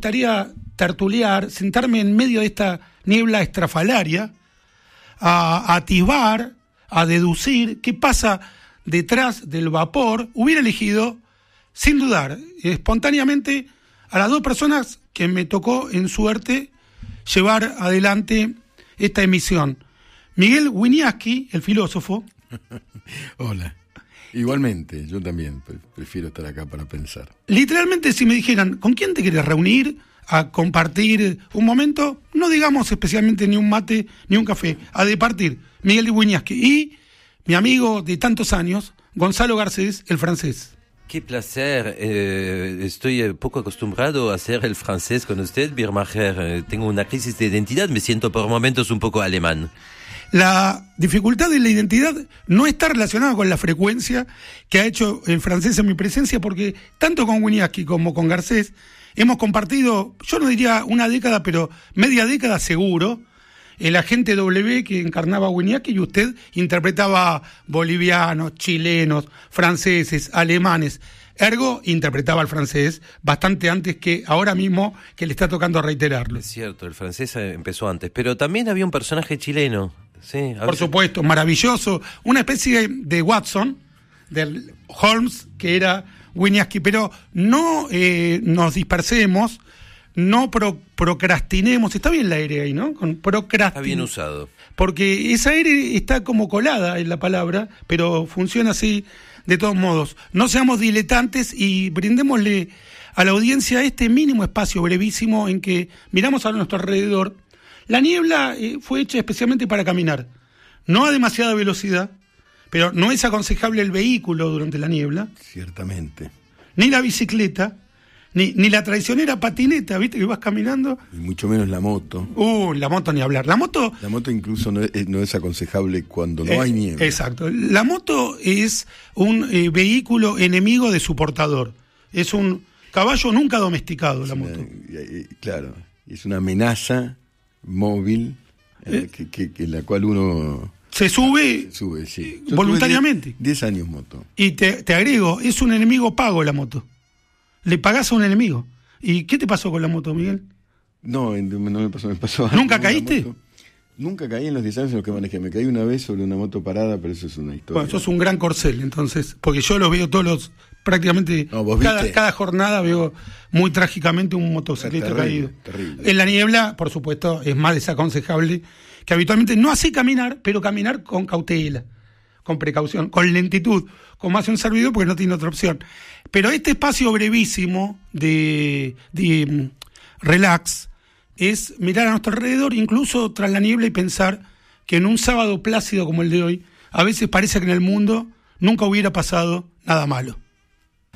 gustaría tertuliar, sentarme en medio de esta niebla estrafalaria, a atisbar, a deducir qué pasa detrás del vapor. Hubiera elegido, sin dudar, espontáneamente, a las 2 personas que me tocó en suerte llevar adelante esta emisión. Miguel Wieniawski, el filósofo. Hola. Igualmente, yo también prefiero estar acá para pensar. Literalmente, si me dijeran, ¿con quién te querés reunir a compartir un momento? No digamos especialmente ni un mate ni un café, a departir. Miguel Wieniawski y mi amigo de tantos años, Gonzalo Garcés, el francés. Qué placer, estoy poco acostumbrado a hacer el francés con usted, Birmacher. Tengo una crisis de identidad, me siento por momentos un poco alemán. La dificultad de la identidad no está relacionada con la frecuencia que ha hecho el francés en mi presencia, porque tanto con Wieniawski como con Garcés hemos compartido, yo no diría una década, pero media década seguro, el agente W que encarnaba a Wieniawski, y usted interpretaba bolivianos, chilenos, franceses, alemanes. Ergo, interpretaba al francés bastante antes que ahora mismo, que le está tocando reiterarlo. Es cierto, el francés empezó antes, pero también había un personaje chileno. Sí, por supuesto, maravilloso, una especie de Watson, del Holmes, que era Wieniawski, pero no nos dispersemos, no procrastinemos. Está bien la R ahí, ¿no? Con está bien usado. Porque esa R está como colada en la palabra, pero funciona así de todos modos. No seamos diletantes y brindémosle a la audiencia este mínimo espacio brevísimo en que miramos a nuestro alrededor. La niebla fue hecha especialmente para caminar, no a demasiada velocidad, pero no es aconsejable el vehículo durante la niebla. Ciertamente. Ni la bicicleta, ni la traicionera patineta, ¿viste? Que vas caminando. Y mucho menos la moto. La moto ni hablar. La moto incluso no es aconsejable cuando no hay niebla. Exacto. La moto es un vehículo enemigo de su portador. Es un caballo nunca domesticado, la moto. Claro, es una amenaza móvil en la cual uno se sube sí. Voluntariamente. 10 años moto. Y te agrego, es un enemigo pago la moto. Le pagás a un enemigo. ¿Y qué te pasó con la moto, Miguel? No me pasó. ¿Nunca caíste? Nunca caí en los 10 años en los que manejé. Me caí una vez sobre una moto parada, pero eso es una historia. Bueno, sos un gran corcel, entonces, porque yo los veo prácticamente cada jornada veo muy trágicamente un motociclista caído. Terrible. En la niebla, por supuesto, es más desaconsejable que habitualmente no así caminar, pero caminar con cautela, con precaución, con lentitud, como hace un servidor, porque no tiene otra opción. Pero este espacio brevísimo de relax es mirar a nuestro alrededor, incluso tras la niebla, y pensar que en un sábado plácido como el de hoy, a veces parece que en el mundo nunca hubiera pasado nada malo.